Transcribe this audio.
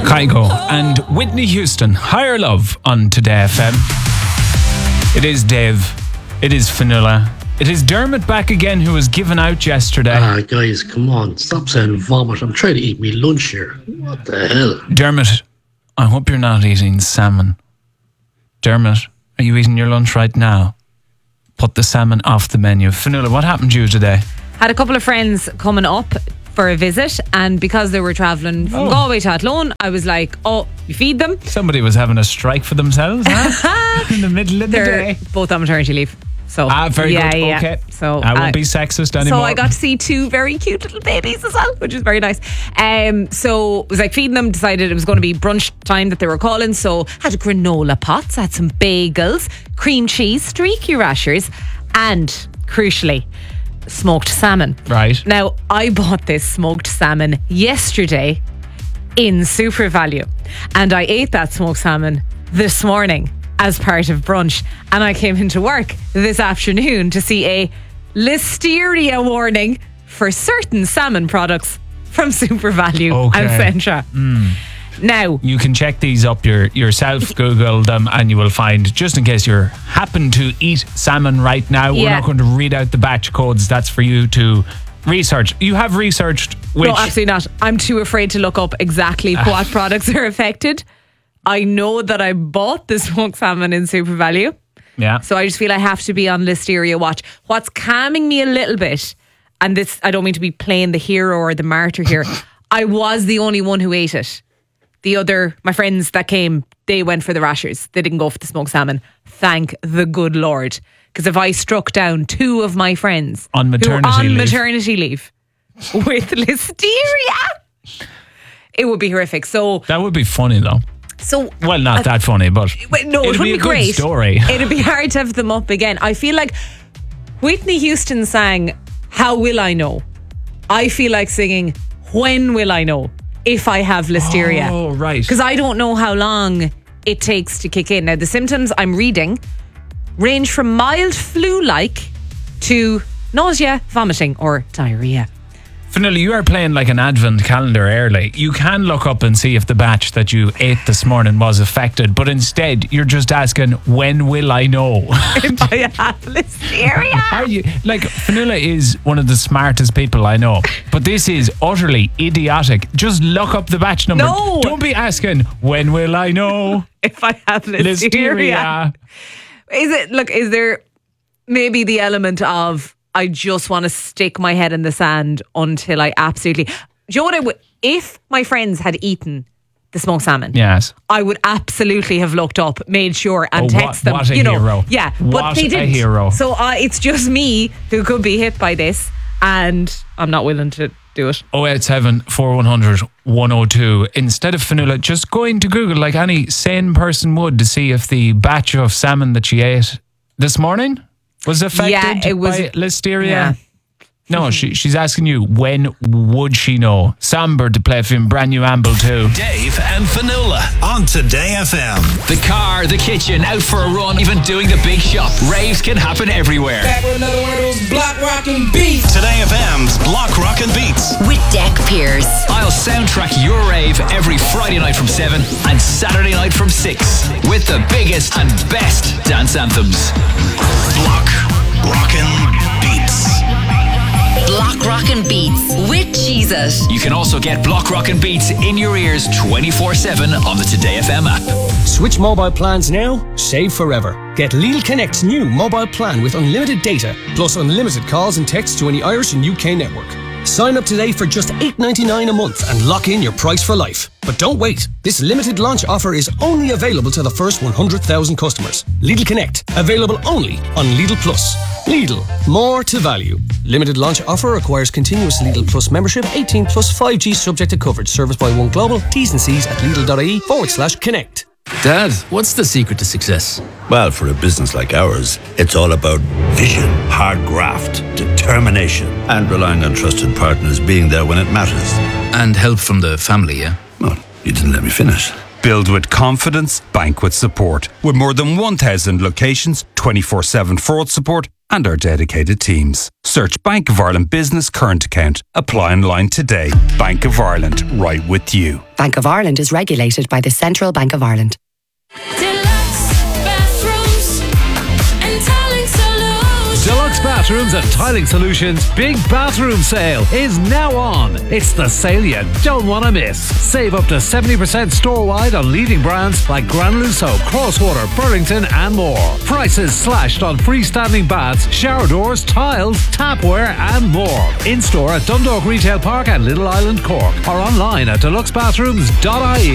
Kygo and Whitney Houston, Higher Love on Today FM. It is Dave. It is Fionnuala. It is Dermot back again, who was given out yesterday. Guys, come on. Stop saying vomit. I'm trying to eat me lunch here. What the hell? Dermot, I hope you're not eating salmon. Dermot, are you eating your lunch right now? Put the salmon off the menu. Fionnuala, what happened to you today? Had a couple of friends coming up for a visit, and because they were travelling from Galway to Athlone, I was like, oh, you feed them? Somebody was having a strike for themselves, huh? In the middle of the day. Both on maternity leave. So very good. Okay. So I won't be sexist anymore. So I got to see two very cute little babies as well, which is very nice. So it was like feeding them, decided it was going to be brunch time that they were calling. So had granola pots, had some bagels, cream cheese, streaky rashers, and crucially, smoked salmon. Right. Now, I bought this smoked salmon yesterday in Super Value, and I ate that smoked salmon this morning as part of brunch, and I came into work this afternoon to see a listeria warning for certain salmon products from Super Value and Sentra. Now, you can check these up yourself, Google them, and you will find, just in case you happen to eat salmon right now, we're not going to read out the batch codes. That's for you to research. You have researched which... No, absolutely not. I'm too afraid to look up exactly what products are affected. I know that I bought the smoked salmon in Super Value. Yeah. So I just feel I have to be on listeria watch. What's calming me a little bit, and this, I don't mean to be playing the hero or the martyr here, I was the only one who ate it. My friends that came, they went for the rashers. They didn't go for the smoked salmon. Thank the good Lord. Because if I struck down two of my friends on maternity leave with listeria, it would be horrific. So that would be funny though. So, not that funny, but no, it would be great. Good story. It'd be hard to have them up again. I feel like Whitney Houston sang "How Will I Know." I feel like singing "When Will I Know if I have listeria." Oh, right. Because I don't know how long it takes to kick in. Now, the symptoms I'm reading range from mild flu-like to nausea, vomiting, or diarrhea. Fionnuala, you are playing like an advent calendar early. You can look up and see if the batch that you ate this morning was affected, but instead you're just asking, when will I know? If I have listeria. Are you, like, Fionnuala is one of the smartest people I know, but this is utterly idiotic. Just look up the batch number. No. Don't be asking, when will I know? If I have listeria. Is there maybe the element of, I just want to stick my head in the sand until I absolutely... Do you know what I would... If my friends had eaten the smoked salmon, yes, I would absolutely have looked up, made sure, and text them. What a hero. Yeah, but they didn't. A hero. So it's just me who could be hit by this, and I'm not willing to do it. 087 4100 102. Instead of Fionnuala, just go into Google like any sane person would to see if the batch of salmon that she ate this morning was affected by listeria. Yeah. No, she's asking you, when would she know? Samber to play for him, brand new Amble too. Dave and Fionnuala on Today FM. The car, the kitchen, out for a run, even doing the big shop. Raves can happen everywhere. Back with another one of those block rockin' beats. Today FM's Block Rockin' Beats. With Deck Pierce. I'll soundtrack your rave every Friday night from 7 and Saturday night from 6 with the biggest and best dance anthems. Block Rockin' Beats. Block Rockin' Beats with Cheez-It. You can also get Block Rockin' Beats in your ears 24/7 on the Today FM app. Switch mobile plans now, save forever. Get Lidl Connect's new mobile plan with unlimited data, plus unlimited calls and texts to any Irish and UK network. Sign up today for just $8.99 a month and lock in your price for life. But don't wait. This limited launch offer is only available to the first 100,000 customers. Lidl Connect, available only on Lidl Plus. Lidl, more to value. Limited launch offer requires continuous Lidl Plus membership, 18 plus 5G subject to coverage. Serviced by One Global. T's and C's at Lidl.ie/connect. Dad, what's the secret to success? Well, for a business like ours, it's all about vision, hard graft, determination, and relying on trusted partners being there when it matters. And help from the family, yeah? Well, you didn't let me finish. Build with confidence, bank with support. With more than 1,000 locations, 24/7 fraud support and our dedicated teams. Search Bank of Ireland Business Current Account. Apply online today. Bank of Ireland, right with you. Bank of Ireland is regulated by the Central Bank of Ireland. Deluxe Bathrooms and Tiling Solutions' big bathroom sale is now on. It's the sale you don't want to miss. Save up to 70% store-wide on leading brands like Granuloso, Crosswater, Burlington and more. Prices slashed on freestanding baths, shower doors, tiles, tapware and more. In-store at Dundalk Retail Park and Little Island, Cork, or online at deluxebathrooms.ie.